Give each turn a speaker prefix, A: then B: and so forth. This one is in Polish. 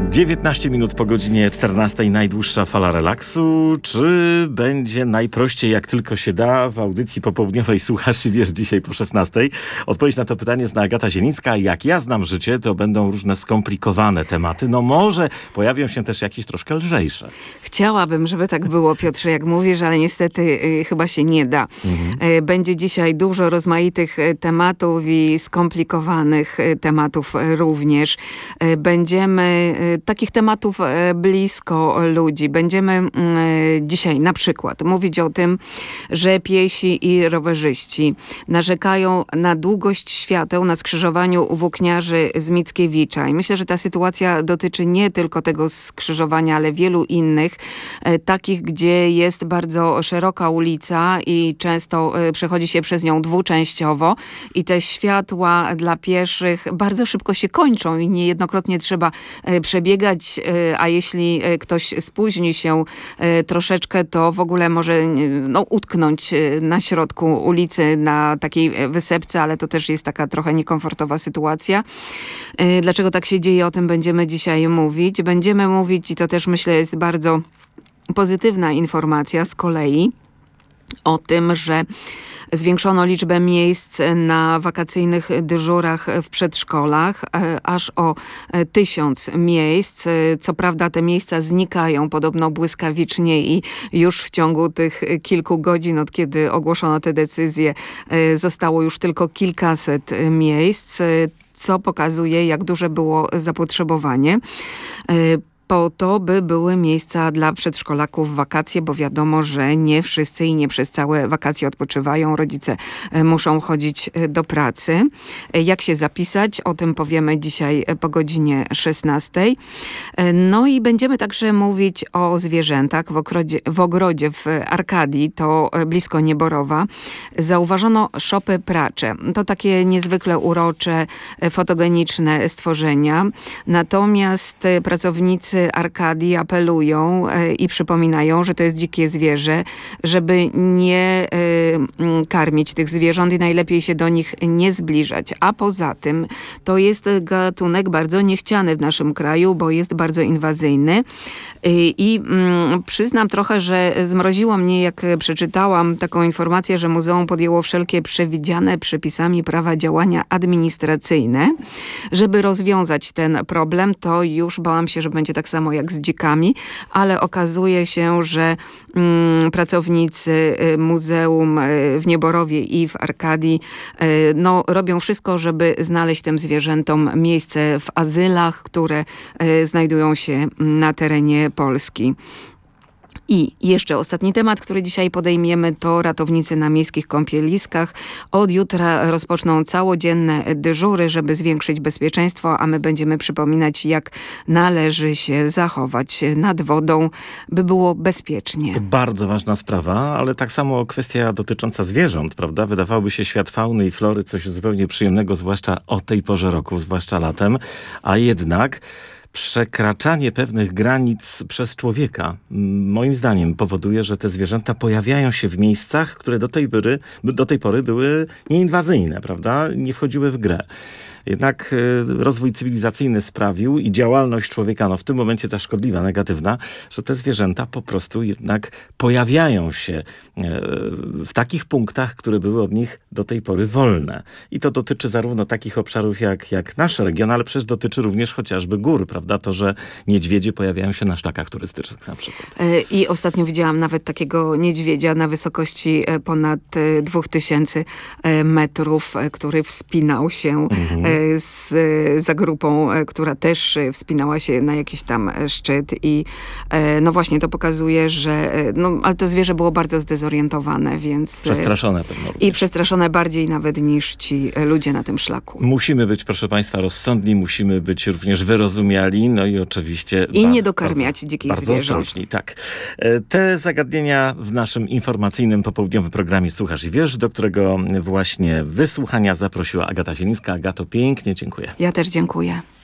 A: 19 minut po godzinie 14, najdłuższa fala relaksu. Czy będzie najprościej, jak tylko się da, w audycji popołudniowej Słuchasz i Wiesz dzisiaj po 16? Odpowiedź na to pytanie zna Agata Zielińska. Jak ja znam życie, to będą różne skomplikowane tematy. No może pojawią się też jakieś troszkę lżejsze.
B: Chciałabym, żeby tak było, Piotrze, jak mówisz, ale niestety chyba się nie da. Będzie dzisiaj dużo rozmaitych tematów i skomplikowanych tematów również. Będziemy takich tematów blisko ludzi. Będziemy dzisiaj na przykład mówić o tym, że piesi i rowerzyści narzekają na długość świateł na skrzyżowaniu włókniarzy z Mickiewicza. I myślę, że ta sytuacja dotyczy nie tylko tego skrzyżowania, ale wielu innych, takich, gdzie jest bardzo szeroka ulica i często przechodzi się przez nią dwuczęściowo i te światła dla pieszych bardzo szybko się kończą i niejednokrotnie trzeba przebiegać, a jeśli ktoś spóźni się troszeczkę, to w ogóle może utknąć na środku ulicy na takiej wysepce, ale to też jest taka trochę niekomfortowa sytuacja. Dlaczego tak się dzieje? O tym będziemy dzisiaj mówić. Będziemy mówić, i to też myślę jest bardzo pozytywna informacja z kolei, o tym, że zwiększono liczbę miejsc na wakacyjnych dyżurach w przedszkolach, aż o 1000 miejsc. Co prawda te miejsca znikają podobno błyskawicznie i już w ciągu tych kilku godzin, od kiedy ogłoszono te decyzje, zostało już tylko kilkaset miejsc, co pokazuje, jak duże było zapotrzebowanie po to, by były miejsca dla przedszkolaków w wakacje, bo wiadomo, że nie wszyscy i nie przez całe wakacje odpoczywają. Rodzice muszą chodzić do pracy. Jak się zapisać? O tym powiemy dzisiaj po godzinie 16. No i będziemy także mówić o zwierzętach. W ogrodzie w Arkadii, to blisko Nieborowa, zauważono szopy pracze. To takie niezwykle urocze, fotogeniczne stworzenia. Natomiast pracownicy Arkadii apelują i przypominają, że to jest dzikie zwierzę, żeby nie karmić tych zwierząt i najlepiej się do nich nie zbliżać. A poza tym to jest gatunek bardzo niechciany w naszym kraju, bo jest bardzo inwazyjny. I przyznam trochę, że zmroziło mnie, jak przeczytałam taką informację, że muzeum podjęło wszelkie przewidziane przepisami prawa działania administracyjne, żeby rozwiązać ten problem. To już bałam się, że będzie tak samo jak z dzikami, ale okazuje się, że pracownicy muzeum w Nieborowie i w Arkadii robią wszystko, żeby znaleźć tym zwierzętom miejsce w azylach, które znajdują się na terenie Polski. I jeszcze ostatni temat, który dzisiaj podejmiemy, to ratownicy na miejskich kąpieliskach. Od jutra rozpoczną całodzienne dyżury, żeby zwiększyć bezpieczeństwo, a my będziemy przypominać, jak należy się zachować nad wodą, by było bezpiecznie.
A: To bardzo ważna sprawa, ale tak samo kwestia dotycząca zwierząt, prawda? Wydawałoby się świat fauny i flory coś zupełnie przyjemnego, zwłaszcza o tej porze roku, zwłaszcza latem, a jednak przekraczanie pewnych granic przez człowieka, moim zdaniem, powoduje, że te zwierzęta pojawiają się w miejscach, które do tej pory były nieinwazyjne, prawda? Nie wchodziły w grę. Jednak rozwój cywilizacyjny sprawił i działalność człowieka, w tym momencie ta szkodliwa, negatywna, że te zwierzęta po prostu jednak pojawiają się w takich punktach, które były od nich do tej pory wolne. I to dotyczy zarówno takich obszarów jak nasz region, ale przecież dotyczy również chociażby gór, prawda? To, że niedźwiedzie pojawiają się na szlakach turystycznych na przykład.
B: I ostatnio widziałam nawet takiego niedźwiedzia na wysokości ponad 2000 metrów, który wspinał się za grupą, która też wspinała się na jakiś tam szczyt i właśnie to pokazuje, że ale to zwierzę było bardzo zdezorientowane, więc...
A: Przestraszone pewno również.
B: I przestraszone bardziej nawet niż ci ludzie na tym szlaku.
A: Musimy być, proszę państwa, rozsądni, musimy być również wyrozumiali, i oczywiście...
B: I nie dokarmiać dzikich
A: bardzo
B: zwierząt.
A: Ostrożni, tak. Te zagadnienia w naszym informacyjnym popołudniowym programie Słuchasz i Wiesz, do którego właśnie wysłuchania zaprosiła Agata Zielińska. Agato, pięknie dziękuję.
B: Ja też dziękuję.